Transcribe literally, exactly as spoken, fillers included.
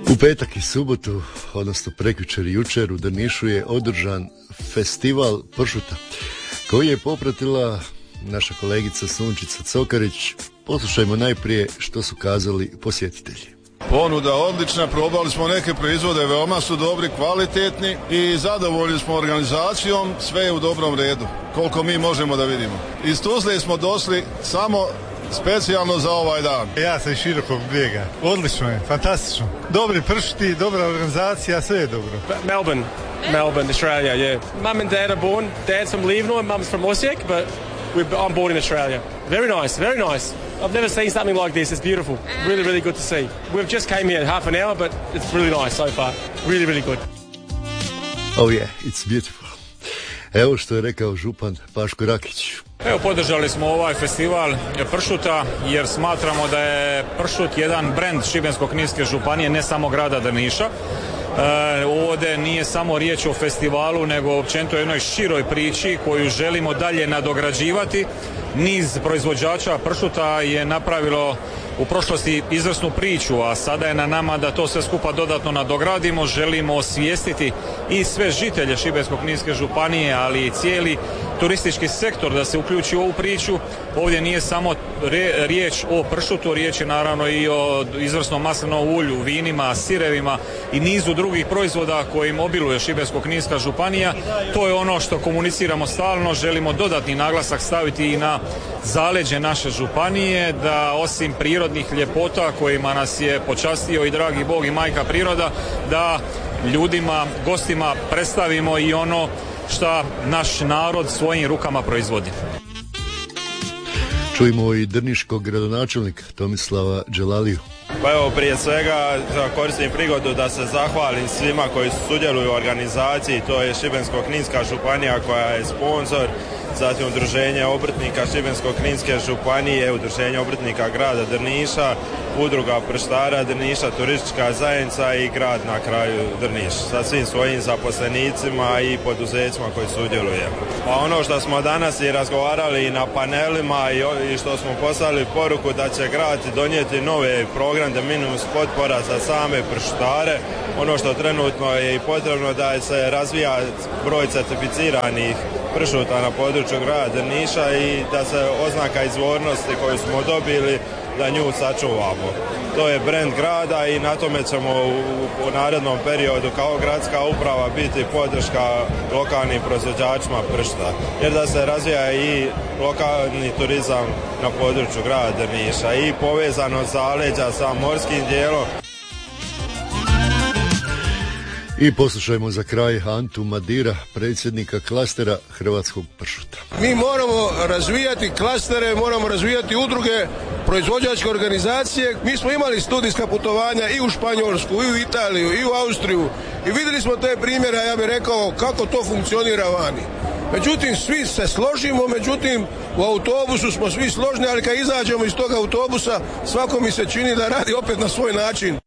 U petak i subotu, odnosno prekjučer i jučer u Drnišu je održan festival pršuta koji je popratila naša kolegica Sunčica Cokarić. Poslušajmo najprije što su kazali posjetitelji. Ponuda odlična, probali smo neke proizvode, veoma su dobri, kvalitetni i zadovoljni smo organizacijom, sve je u dobrom redu, koliko mi možemo da vidimo. Iz Tuzle smo došli samo specijalno za ovaj dan. Ja sam iz Širokog Brijega. Odlično je, fantastično. Dobri pršuti, dobra organizacija, sve je dobro. Melbourne, Melbourne, Australia, yeah. Mum and dad are born. Dad's from Leavenworth, mum's from Osijek, but we're, I'm born in Australia. Very nice, very nice. I've never seen something like this. It's beautiful. Really, really good to see. We've just came here half an hour, but it's really nice so far. Really, really good. Oh yeah, it's beautiful. Evo što je rekao župan Paško Rakić. Evo, podržali smo ovaj festival pršuta jer smatramo da je pršut jedan brend Šibensko-kninske županije, ne samo grada Drniša. E, ovdje nije samo riječ o festivalu, nego općenito jednoj široj priči koju želimo dalje nadograđivati. Niz proizvođača pršuta je napravilo u prošlosti izvrsnu priču, a sada je na nama da to sve skupa dodatno nadogradimo. Želimo osvijestiti i sve žitelje Šibensko-kninske županije, ali i cijeli turistički sektor da se uključi u ovu priču. Ovdje nije samo re, riječ o pršutu, riječ je naravno i o izvrsnom maslinovom ulju, vinima, sirevima i nizu drugih proizvoda kojim obiluje Šibensko-kninska županija. To je ono što komuniciramo stalno, želimo dodatni naglasak staviti i na zaleđe naše županije, da osim prirodnih ljepota kojima nas je počastio i dragi Bog i majka priroda, da ljudima, gostima predstavimo i ono šta naš narod svojim rukama proizvodi. Čujemo i drniškog gradonačelnika Tomislava Đelaliju. Pa evo, prije svega koristim prigodu da se zahvalim svima koji sudjeluju u organizaciji. To je Šibensko-kninska županija koja je sponsor, zatim Udruženje obrtnika Šibensko-kninske županije, Udruženje obrtnika grada Drniša, Udruga prštara Drniša, turistička zajednica i grad na kraju Drniš sa svim svojim zaposlenicima i poduzećima koji sudjeluju. Pa ono što smo danas i razgovarali na panelima i, i što smo poslali poruku da će grad donijeti nove program de minimus potpora za same prštare. Ono što trenutno je i potrebno da se razvija broj certificiranih pršuta na području grada Drniša i da se oznaka izvornosti koju smo dobili da nju sačuvamo. To je brend grada i na tome ćemo u, u narednom periodu kao gradska uprava biti podrška lokalnim proizvođačima pršuta. Jer da se razvija i lokalni turizam na području grada Drniša i povezano zaleđa sa morskim dijelom. I poslušajmo za kraj Antu Madira, predsjednika klastera hrvatskog pršuta. Mi moramo razvijati klastere, moramo razvijati udruge, proizvođačke organizacije. Mi smo imali studijska putovanja i u Španjolsku, i u Italiju, i u Austriju i vidjeli smo te primjere, ja bih rekao, kako to funkcionira vani. Međutim, svi se složimo, međutim, u autobusu smo svi složni, ali kad izađemo iz tog autobusa, svako mi se čini da radi opet na svoj način.